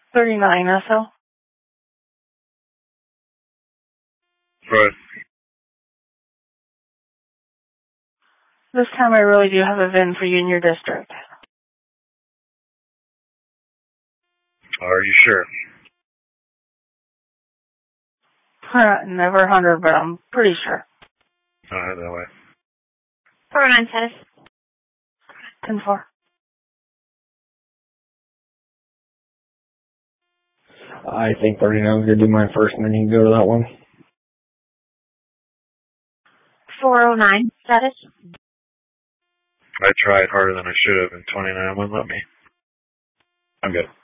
39 SL. Right. This time I really do have a VIN for you in your district. Are you sure? Never 100, but I'm pretty sure. Alright, that way. 409 status. 10-4. I think 39 is going to do mine first, and then you can go to that one. 409 status. I tried harder than I should have, and 29 wouldn't let me. I'm good.